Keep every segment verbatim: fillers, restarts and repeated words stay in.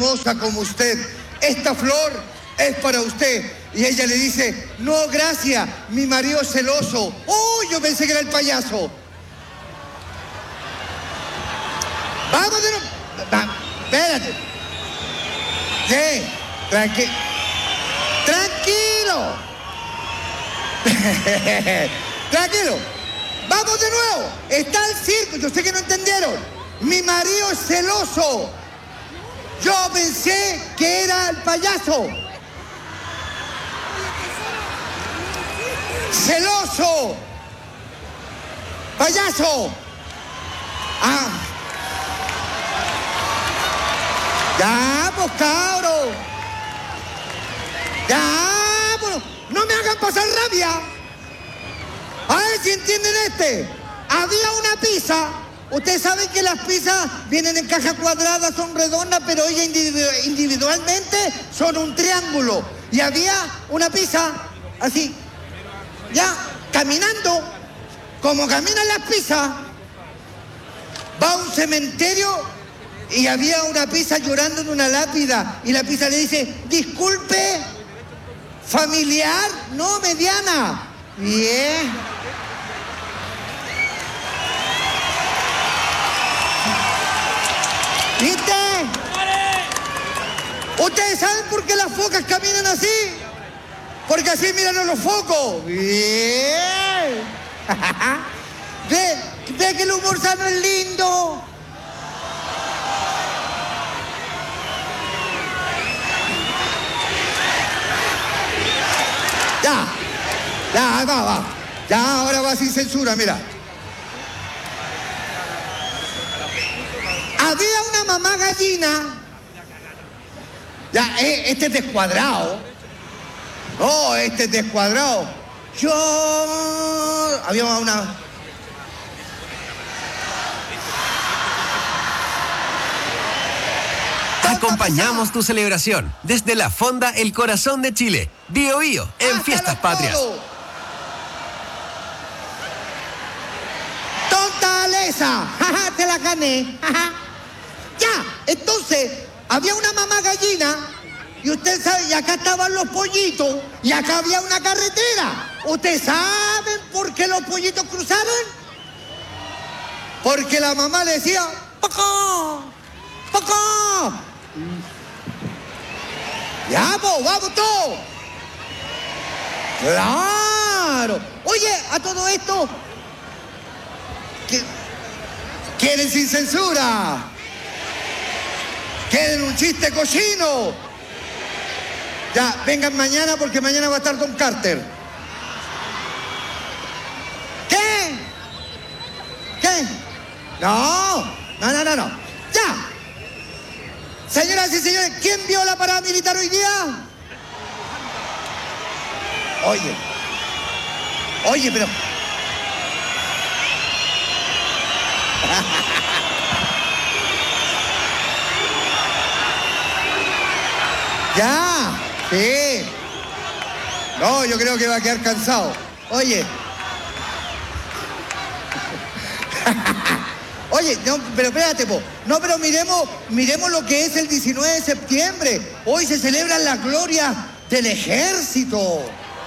hermosa como usted. Esta flor es para usted. Y ella le dice, no, gracias, mi marido es celoso. ¡Oh, yo pensé que era el payaso! Vamos de nuevo. Va, espérate. Sí, tranqui tranquilo. Tranquilo. Vamos de nuevo. Está el circo. Yo sé que no entendieron. Mi marido es celoso. Yo pensé que era el payaso. Celoso. Payaso. Ah. Ya, pues, cabros. Ya, pues, no me hagan pasar rabia. A ver si entienden este. Había una pizza. Ustedes saben que las pizzas vienen en caja cuadrada, son redondas, pero ellas individu- individualmente son un triángulo. Y había una pizza así, ya, caminando, como caminan las pizzas, va a un cementerio y había una pizza llorando en una lápida. Y la pizza le dice, disculpe, familiar, no, mediana. Bien. ¿Viste? ¿Ustedes saben por qué las focas caminan así? Porque así miran a los focos. Bien. ¿Ve, ve que el humor sano es lindo? Ya, ya, va, va. Ya, ahora va sin censura, mira. Había una mamá gallina. Ya, eh, este es descuadrado. No, este es descuadrado. Yo... Había una... Acompañamos tu celebración desde la Fonda El Corazón de Chile. Bío Bío en Fiestas Patrias. ¡Tonta lesa! ¡Jaja, te la gané! ¡Jaja! Ya, entonces, había una mamá gallina y usted sabe, y acá estaban los pollitos y acá había una carretera. ¿Ustedes saben por qué los pollitos cruzaron? Porque la mamá le decía, ¡Pocó! ¡Pocó! Ya, pues, vamos todos. ¡Claro! Oye, a todo esto, ¿qué? ¿Quieren sin censura? ¿Quieren un chiste cochino? Ya, vengan mañana porque mañana va a estar Don Carter. ¿Qué? ¿Qué? No, no, no, no, no. Ya. Señoras y señores, ¿quién vio la parada militar hoy día? Oye, oye, pero... Ya, sí. No, yo creo que va a quedar cansado. Oye. Oye, no, pero espérate, po. No, pero miremos, miremos lo que es el diecinueve de septiembre. Hoy se celebran las glorias del ejército.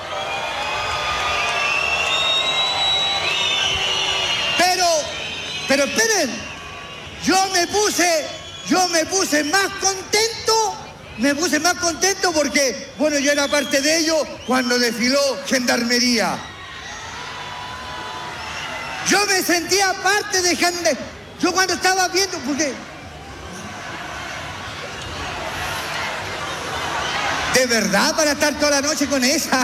Pero, pero esperen, yo me puse, yo me puse más contento, me puse más contento porque, bueno, yo era parte de ello cuando desfiló Gendarmería. Yo me sentía parte de Gendarmería. Yo cuando estaba viendo, porque... ¿De verdad para estar toda la noche con esa?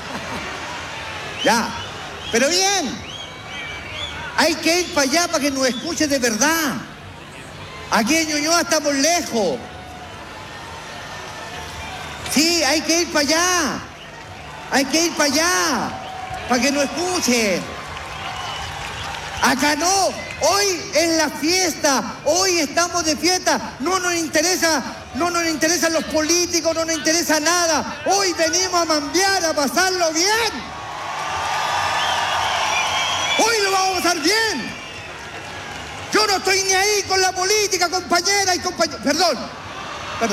Ya, pero bien. Hay que ir para allá para que nos escuche de verdad. Aquí en Ñuñoa estamos lejos. Sí, hay que ir para allá. Hay que ir para allá para que nos escuchen. Acá no. Hoy es la fiesta, hoy estamos de fiesta, no nos interesa, no nos interesan los políticos, no nos interesa nada. Hoy venimos a mambear, a pasarlo bien. Hoy lo vamos a pasar bien. Yo no estoy ni ahí con la política, compañera y compañeros. Perdón.